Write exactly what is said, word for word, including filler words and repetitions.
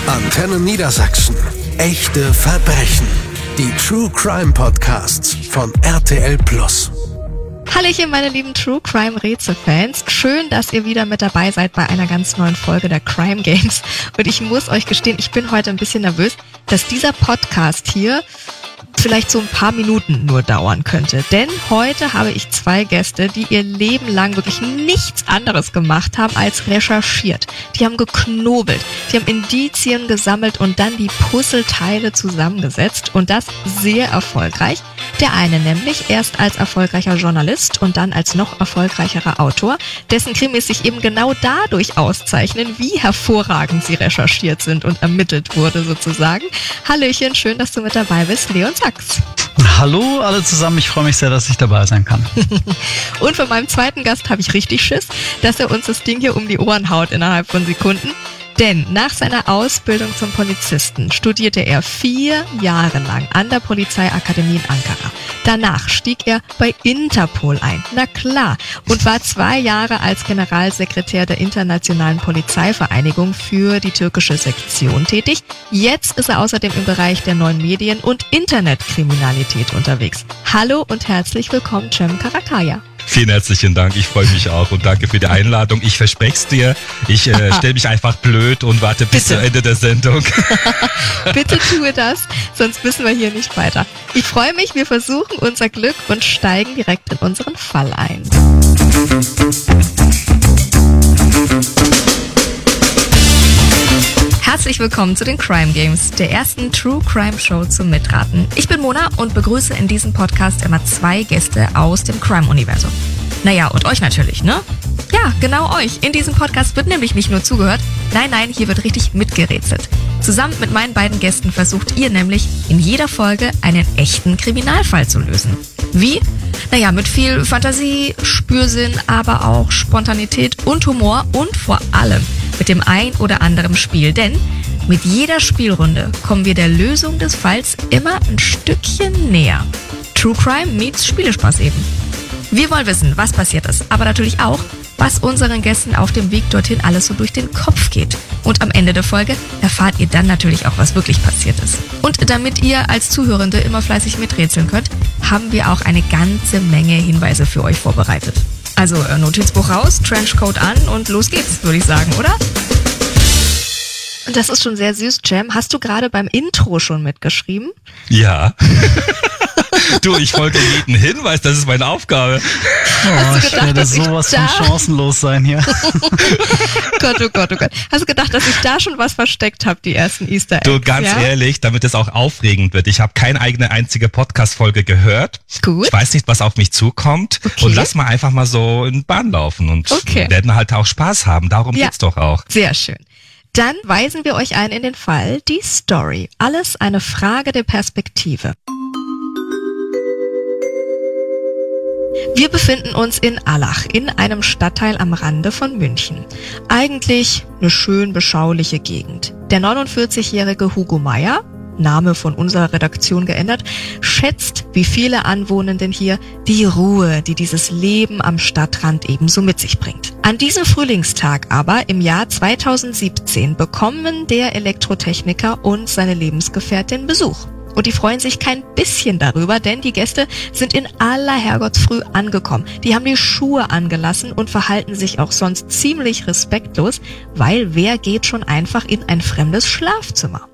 Antenne Niedersachsen. Echte Verbrechen. Die True Crime Podcasts von R T L Plus. Hallöchen, meine lieben True Crime Rätselfans. Schön, dass ihr wieder mit dabei seid bei einer ganz neuen Folge der Crime Games. Und ich muss euch gestehen, ich bin heute ein bisschen nervös, dass dieser Podcast hier vielleicht so ein paar Minuten nur dauern könnte. Denn heute habe ich zwei Gäste, die ihr Leben lang wirklich nichts anderes gemacht haben als recherchiert. Die haben geknobelt, die haben Indizien gesammelt und dann die Puzzleteile zusammengesetzt und das sehr erfolgreich. Der eine nämlich erst als erfolgreicher Journalist und dann als noch erfolgreicherer Autor, dessen Krimis sich eben genau dadurch auszeichnen, wie hervorragend sie recherchiert sind und ermittelt wurde sozusagen. Hallöchen, schön, dass du mit dabei bist, Leon Sachs. Hallo alle zusammen, ich freue mich sehr, dass ich dabei sein kann. Und von meinem zweiten Gast habe ich richtig Schiss, dass er uns das Ding hier um die Ohren haut innerhalb von Sekunden. Denn nach seiner Ausbildung zum Polizisten studierte er vier Jahre lang an der Polizeiakademie in Ankara. Danach stieg er bei Interpol ein, na klar, und war zwei Jahre als Generalsekretär der Internationalen Polizeivereinigung für die türkische Sektion tätig. Jetzt ist er außerdem im Bereich der neuen Medien und Internetkriminalität unterwegs. Hallo und herzlich willkommen, Cem Karakaya. Vielen herzlichen Dank, ich freue mich auch und danke für die Einladung. Ich verspreche es dir, ich äh, stelle mich einfach blöd und warte bis Bitte. Zum Ende der Sendung. Bitte tue das, sonst wissen wir hier nicht weiter. Ich freue mich, wir versuchen unser Glück und steigen direkt in unseren Fall ein. Herzlich willkommen zu den Crime Games, der ersten True Crime Show zum Mitraten. Ich bin Mona und begrüße in diesem Podcast immer zwei Gäste aus dem Crime-Universum. Naja, und euch natürlich, ne? Ja, genau euch. In diesem Podcast wird nämlich nicht nur zugehört, nein, nein, hier wird richtig mitgerätselt. Zusammen mit meinen beiden Gästen versucht ihr nämlich in jeder Folge einen echten Kriminalfall zu lösen. Wie? Naja, mit viel Fantasie, Spürsinn, aber auch Spontanität und Humor und vor allem mit dem ein oder anderen Spiel. Denn mit jeder Spielrunde kommen wir der Lösung des Falls immer ein Stückchen näher. True Crime meets Spielespaß eben. Wir wollen wissen, was passiert ist, aber natürlich auch, was unseren Gästen auf dem Weg dorthin alles so durch den Kopf geht. Und am Ende der Folge erfahrt ihr dann natürlich auch, was wirklich passiert ist. Und damit ihr als Zuhörende immer fleißig miträtseln könnt, haben wir auch eine ganze Menge Hinweise für euch vorbereitet. Also Notizbuch raus, Trenchcoat an und los geht's, würde ich sagen, oder? Das ist schon sehr süß, Cem. Hast du gerade beim Intro schon mitgeschrieben? Ja. Du, ich folge jedem Hinweis, das ist meine Aufgabe. Oh, ich werde sowas von chancenlos sein hier. Gott, oh Gott, oh Gott. Hast du gedacht, dass ich da schon was versteckt habe, die ersten Easter Eggs? Du, ganz ja? ehrlich, damit es auch aufregend wird. Ich habe keine eigene einzige Podcast-Folge gehört. Gut. Ich weiß nicht, was auf mich zukommt. Okay. Und lass mal einfach mal so in Bahn laufen und okay. werden halt auch Spaß haben. Darum ja. geht's doch auch. Sehr schön. Dann weisen wir euch ein in den Fall, die Story. Alles eine Frage der Perspektive. Wir befinden uns in Allach, in einem Stadtteil am Rande von München. Eigentlich eine schön beschauliche Gegend. Der neunundvierzigjährige Hugo Meyer, Name von unserer Redaktion geändert, schätzt, wie viele Anwohnenden hier, die Ruhe, die dieses Leben am Stadtrand ebenso mit sich bringt. An diesem Frühlingstag aber im Jahr zweitausendsiebzehn bekommen der Elektrotechniker und seine Lebensgefährtin Besuch. Und die freuen sich kein bisschen darüber, denn die Gäste sind in aller Herrgottsfrüh angekommen. Die haben die Schuhe angelassen und verhalten sich auch sonst ziemlich respektlos, weil wer geht schon einfach in ein fremdes Schlafzimmer?